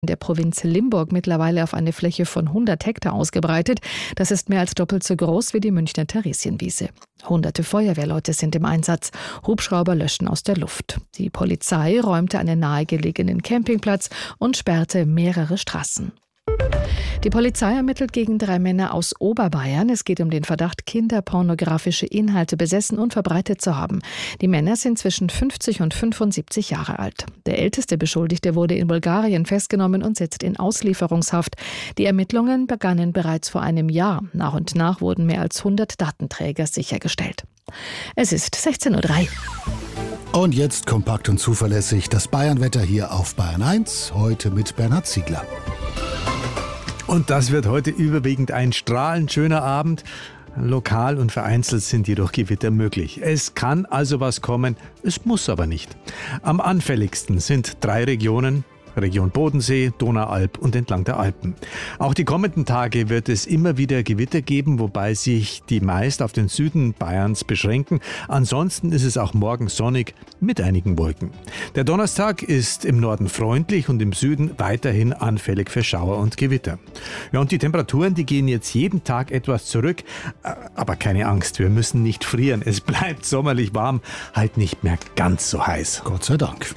in der Provinz Limburg mittlerweile auf eine Fläche von 100 Hektar ausgebreitet. Das ist mehr als doppelt so groß wie die Münchner Theresienwiese. Hunderte Feuerwehrleute sind im Einsatz. Hubschrauber löschen aus der Luft. Die Polizei räumte einen nahegelegenen Campingplatz und sperrte mehrere Straßen. Die Polizei ermittelt gegen 3 Männer aus Oberbayern. Es geht um den Verdacht, kinderpornografische Inhalte besessen und verbreitet zu haben. Die Männer sind zwischen 50 und 75 Jahre alt. Der älteste Beschuldigte wurde in Bulgarien festgenommen und sitzt in Auslieferungshaft. Die Ermittlungen begannen bereits vor einem Jahr. Nach und nach wurden mehr als 100 Datenträger sichergestellt. Es ist 16:03 Uhr. Und jetzt kompakt und zuverlässig das Bayernwetter hier auf Bayern 1, heute mit Bernhard Ziegler. Und das wird heute überwiegend ein strahlend schöner Abend. Lokal und vereinzelt sind jedoch Gewitter möglich. Es kann also was kommen, es muss aber nicht. Am anfälligsten sind 3 Regionen. Region Bodensee, Donaualb und entlang der Alpen. Auch die kommenden Tage wird es immer wieder Gewitter geben, wobei sich die meist auf den Süden Bayerns beschränken. Ansonsten ist es auch morgen sonnig mit einigen Wolken. Der Donnerstag ist im Norden freundlich und im Süden weiterhin anfällig für Schauer und Gewitter. Ja, und die Temperaturen, die gehen jetzt jeden Tag etwas zurück. Aber keine Angst, wir müssen nicht frieren. Es bleibt sommerlich warm, halt nicht mehr ganz so heiß. Gott sei Dank.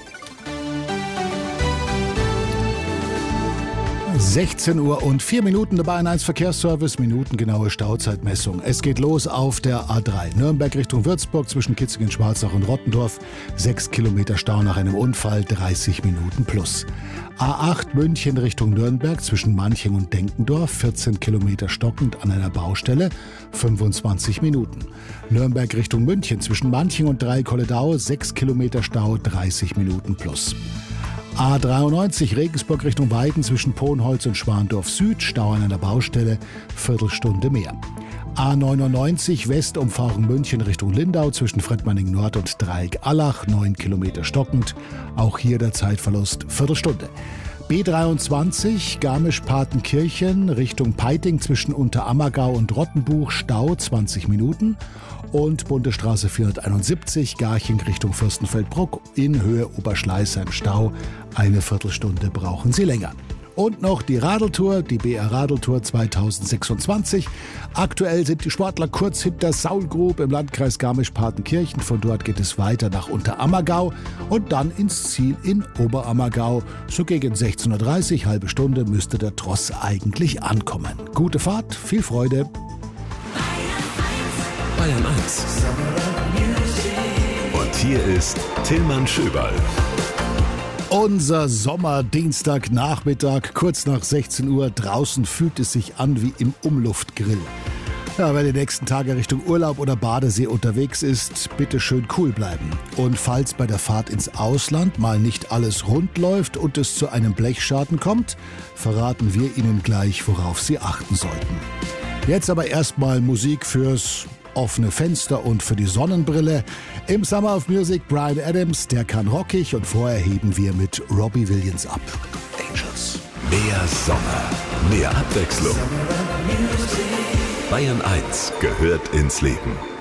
16 Uhr und 4 Minuten, der Bayern 1 Verkehrsservice, minutengenaue Stauzeitmessung. Es geht los auf der A3 Nürnberg Richtung Würzburg zwischen Kitzingen, Schwarzach und Rottendorf. 6 Kilometer Stau nach einem Unfall, 30 Minuten plus. A8 München Richtung Nürnberg zwischen Manching und Denkendorf, 14 Kilometer stockend an einer Baustelle, 25 Minuten. Nürnberg Richtung München zwischen Manching und Dreikolledau, 6 Kilometer Stau, 30 Minuten plus. A93 Regensburg Richtung Weiden zwischen Pohnholz und Schwandorf Süd, Stau an einer Baustelle, Viertelstunde mehr. A99 Westumfahrung München Richtung Lindau zwischen Fredmanning Nord und Dreieck-Allach, 9 Kilometer stockend, auch hier der Zeitverlust Viertelstunde. B23 Garmisch-Partenkirchen Richtung Peiting zwischen Unterammergau und Rottenbuch, Stau 20 Minuten. Und Bundesstraße 471 Garching Richtung Fürstenfeldbruck in Höhe Oberschleißheim, Stau, eine Viertelstunde brauchen Sie länger. Und noch die Radeltour, die BR Radeltour 2026. Aktuell sind die Sportler kurz hinter Saulgrub im Landkreis Garmisch-Partenkirchen. Von dort geht es weiter nach Unterammergau und dann ins Ziel in Oberammergau. So gegen 16:30 Uhr, halbe Stunde, müsste der Tross eigentlich ankommen. Gute Fahrt, viel Freude. Bayern 1. Und hier ist Tillmann Schöberl. Unser Sommerdienstagnachmittag, kurz nach 16 Uhr. Draußen fühlt es sich an wie im Umluftgrill. Ja, wer die nächsten Tage Richtung Urlaub oder Badesee unterwegs ist, bitte schön cool bleiben. Und falls bei der Fahrt ins Ausland mal nicht alles rund läuft und es zu einem Blechschaden kommt, verraten wir Ihnen gleich, worauf Sie achten sollten. Jetzt aber erstmal Musik fürs offene Fenster und für die Sonnenbrille. Im Summer of Music Bryan Adams, der kann rockig, und vorher heben wir mit Robbie Williams ab. Angels. Mehr Sommer, mehr Abwechslung. Bayern 1 gehört ins Leben.